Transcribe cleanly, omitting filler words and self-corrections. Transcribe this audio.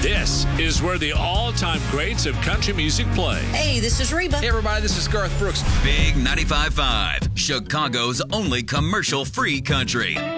This is where the all-time greats of country music play. Hey, this is Reba. Hey, everybody, this is Garth Brooks. Big 95.5, Chicago's only commercial-free country.